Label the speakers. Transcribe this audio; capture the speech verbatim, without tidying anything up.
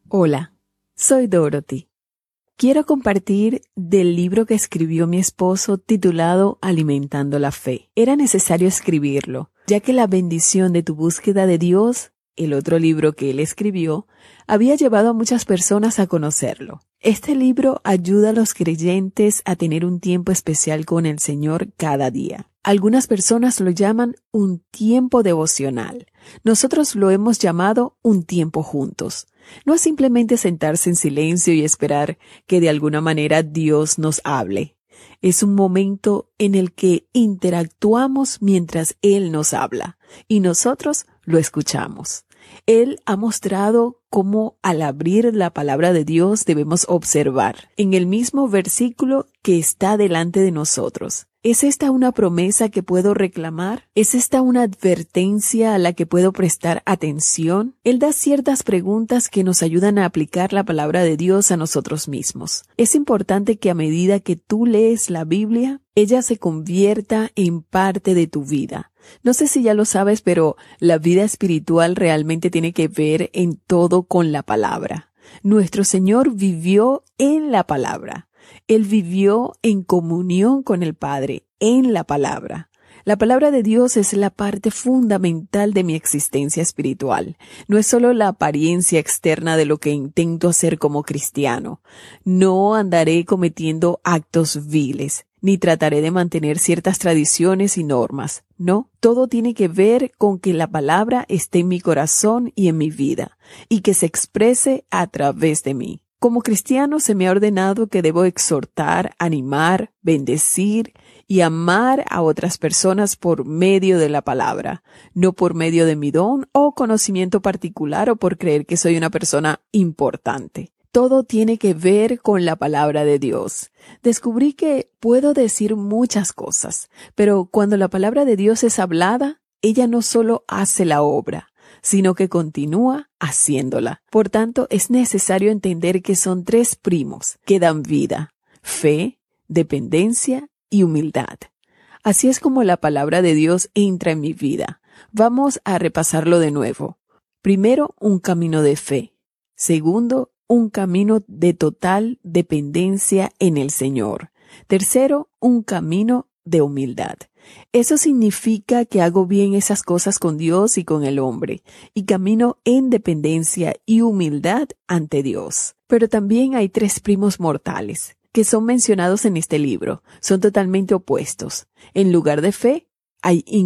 Speaker 1: Hola, soy Dorothy. Quiero compartir del libro que escribió mi esposo titulado Alimentando la Fe. Era necesario escribirlo, ya que la bendición de tu búsqueda de Dios, el otro libro que él escribió, había llevado a muchas personas a conocerlo. Este libro ayuda a los creyentes a tener un tiempo especial con el Señor cada día. Algunas personas lo llaman un tiempo devocional. Nosotros lo hemos llamado un tiempo juntos. No es simplemente sentarse en silencio y esperar que de alguna manera Dios nos hable. Es un momento en el que interactuamos mientras Él nos habla y nosotros lo escuchamos. Él ha mostrado cómo al abrir la palabra de Dios debemos observar en el mismo versículo que está delante de nosotros. ¿Es esta una promesa que puedo reclamar? ¿Es esta una advertencia a la que puedo prestar atención? Él da ciertas preguntas que nos ayudan a aplicar la palabra de Dios a nosotros mismos. Es importante que a medida que tú lees la Biblia, ella se convierta en parte de tu vida. No sé si ya lo sabes, pero la vida espiritual realmente tiene que ver en todo con la palabra. Nuestro Señor vivió en la palabra. Él vivió en comunión con el Padre, en la palabra. La palabra de Dios es la parte fundamental de mi existencia espiritual. No es solo la apariencia externa de lo que intento hacer como cristiano. No andaré cometiendo actos viles, ni trataré de mantener ciertas tradiciones y normas. No, todo tiene que ver con que la palabra esté en mi corazón y en mi vida, y que se exprese a través de mí. Como cristiano se me ha ordenado que debo exhortar, animar, bendecir y amar a otras personas por medio de la palabra, no por medio de mi don o conocimiento particular o por creer que soy una persona importante. Todo tiene que ver con la palabra de Dios. Descubrí que puedo decir muchas cosas, pero cuando la palabra de Dios es hablada, ella no solo hace la obra, sino que continúa haciéndola. Por tanto, es necesario entender que son tres primos que dan vida: fe, dependencia y humildad. Así es como la palabra de Dios entra en mi vida. Vamos a repasarlo de nuevo. Primero, un camino de fe. Segundo, un camino de total dependencia en el Señor. Tercero, un camino de humildad. Eso significa que hago bien esas cosas con Dios y con el hombre, y camino en dependencia y humildad ante Dios. Pero también hay tres primos mortales que son mencionados en este libro. Son totalmente opuestos. En lugar de fe, hay